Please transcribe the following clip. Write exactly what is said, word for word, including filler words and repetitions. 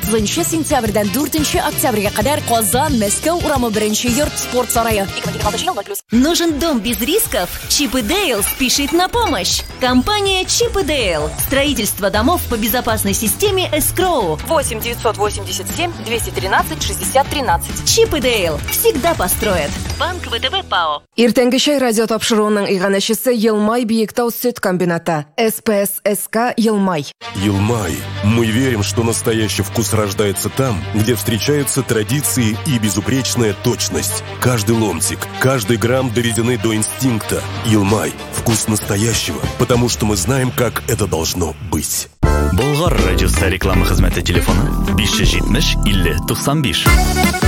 to'qqizinchi sentyabrdan to'rtinchi oktyabrga qadar Qozon, Moskva, Урама birinchi yurt спорт сарайы. Нужен дом без рисков? Чип и Дейл спешит на помощь. Компания Чип и Дейл. Строительство домов по безопасной системе Escrow. восемь девятьсот восемьдесят семь двести тринадцать шестьдесят тринадцать. Чип и Дейл всегда построят. Банк ВТБ ПАО. Иртәнге чәй радио тапшыруының иганәчесе Елмай Биектау сөт комбинаты. эс пэ эс эс ка Елмай. Елмай. Мы верим, что настоящий вкус рождается там, где встречаются традиции и безупречная точность. Каждый ломтик, каждый грамм доведены до инстинкта. Елмай. Вкус настоящего, потому что мы знаем, как это должно быть. Болгар радиосы реклама хезмәте телефоны биш йөз җитмеш илле туксан биш.